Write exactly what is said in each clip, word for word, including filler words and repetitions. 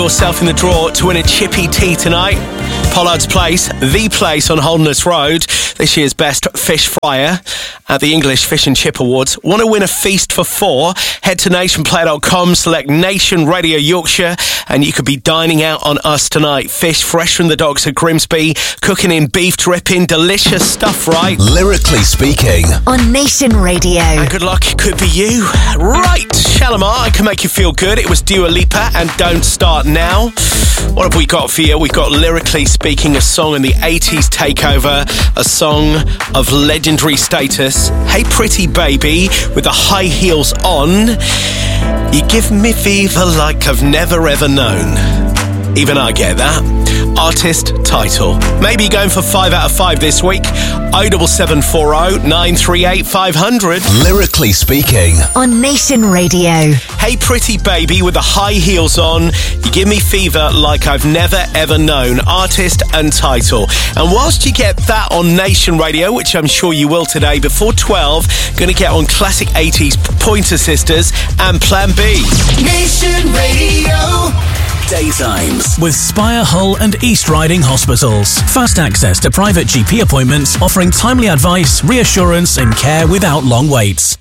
yourself in the draw to win a chippy tea tonight. Pollard's Place, the place on Holderness Road. This year's best fish fryer at the English Fish and Chip Awards. Want to win a feast for four? Head to nationplayer dot com, select Nation Radio Yorkshire, and you could be dining out on us tonight. Fish fresh from the docks at Grimsby, cooking in beef dripping, delicious stuff, right? Lyrically speaking. On Nation Radio. And good luck, it could be you. Right, Shalimar, I Can Make You Feel Good. It was Dua Lipa and Don't Start Now. What have we got for you? We've got Lyrically Speaking, a song in the eighties takeover, a song of legendary status. Hey Pretty Baby with the high heels on. You give me fever like I've never ever known. Even I get that. Artist title. Maybe going for five out of five this week. oh seven seven four oh nine three eight five hundred. Lyrically Speaking. On Nation Radio. Hey Pretty Baby with the high heels on. You give me fever like I've never ever known. Artist and title. And whilst you get that on Nation Radio, which I'm sure you will today, before twelve, going to get on classic eighties Pointer Sisters and Plan B. Nation Radio. Daytimes. With Spire, Hull and East Riding Hospitals. Fast access to private G P appointments, offering timely advice, reassurance and care without long waits.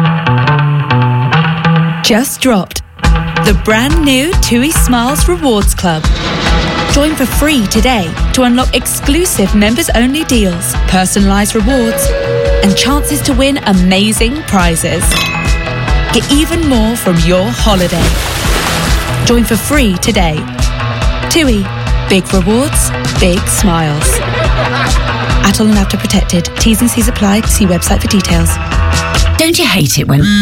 Just dropped. The brand new TUI Smiles Rewards Club. Join for free today to unlock exclusive members-only deals, personalised rewards and chances to win amazing prizes. Get even more from your holiday. Join for free today. TUI. Big rewards, big smiles. Atoll and Apta protected. T's and C's applied. See website for details. Don't you hate it when...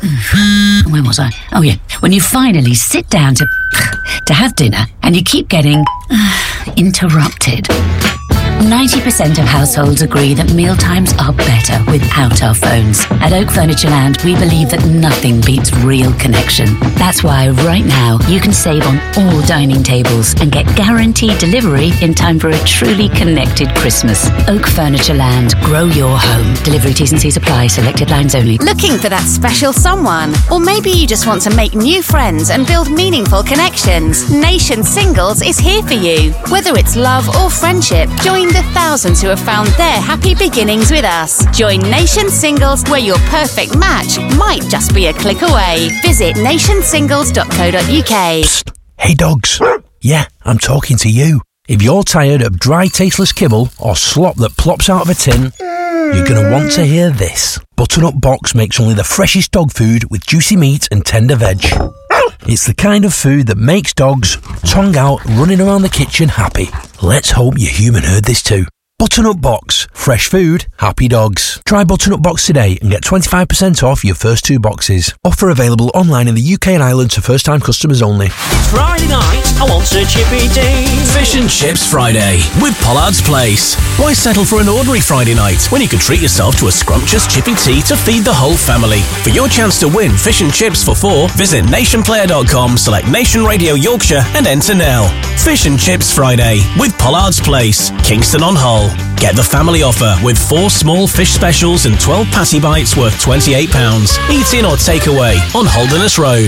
Where was I? Oh, yeah. When you finally sit down to... to have dinner and you keep getting... interrupted. ninety percent of households agree that mealtimes are better without our phones. At Oak Furnitureland, we believe that nothing beats real connection. That's why right now you can save on all dining tables and get guaranteed delivery in time for a truly connected Christmas. Oak Furnitureland, grow your home. Delivery T's and C's apply, selected lines only. Looking for that special someone? Or maybe you just want to make new friends and build meaningful connections? Nation Singles is here for you. Whether it's love or friendship, join the thousands who have found their happy beginnings with us. Join Nation Singles, where your perfect match might just be a click away. Visit nation singles dot co dot uk. Psst. Hey dogs. Yeah, I'm talking to you. If you're tired of dry, tasteless kibble or slop that plops out of a tin, you're going to want to hear this. Butternut Box makes only the freshest dog food with juicy meat and tender veg. It's the kind of food that makes dogs, tongue out, running around the kitchen happy. Let's hope your human heard this too. Butternut Box. Fresh food, happy dogs. Try Butternut Box today and get twenty-five percent off your first two boxes. Offer available online in the U K and Ireland to first-time customers only. It's Friday night, I want a chippy tea. Fish and Chips Friday with Pollard's Place. Why settle for an ordinary Friday night when you can treat yourself to a scrumptious chippy tea to feed the whole family? For your chance to win fish and chips for four, visit nationplayer dot com, select Nation Radio Yorkshire and enter now. Fish and Chips Friday with Pollard's Place, Kingston on Hull. Get the family offer with four small fish specials and twelve patty bites worth twenty-eight pounds. Eat in or take away on Holderness Road.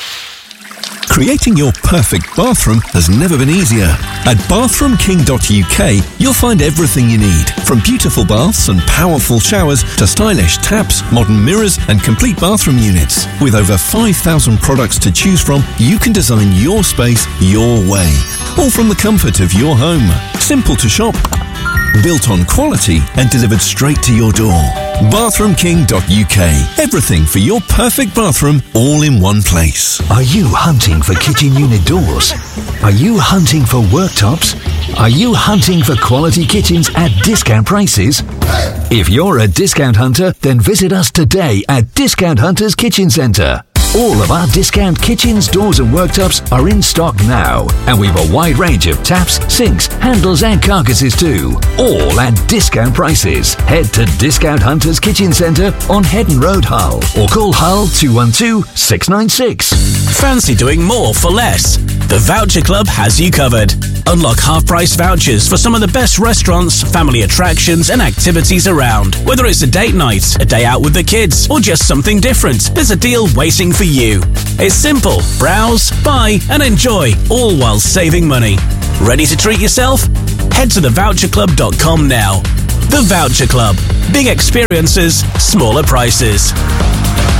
Creating your perfect bathroom has never been easier. At bathroom king dot u k, you'll find everything you need, from beautiful baths and powerful showers to stylish taps, modern mirrors and complete bathroom units. With over five thousand products to choose from, you can design your space your way, all from the comfort of your home. Simple to shop, built on quality and delivered straight to your door. bathroom king dot u k. Everything for your perfect bathroom, all in one place. Are you hunting for kitchen unit doors? Are you hunting for worktops? Are you hunting for quality kitchens at discount prices? If you're a discount hunter, then visit us today at Discount Hunters Kitchen Centre. All of our discount kitchens, doors and worktops are in stock now, and we've a wide range of taps, sinks, handles and carcasses too, all at discount prices. Head to Discount Hunters Kitchen Centre on Headon Road, Hull, or call Hull two one two, six nine six. Fancy doing more for less? The Voucher Club has you covered. Unlock half-price vouchers for some of the best restaurants, family attractions and activities around. Whether it's a date night, a day out with the kids, or just something different, there's a deal waiting for you. It's simple. Browse, buy and enjoy, all while saving money. Ready to treat yourself? Head to the voucher club dot com now. The Voucher Club. Big experiences, smaller prices.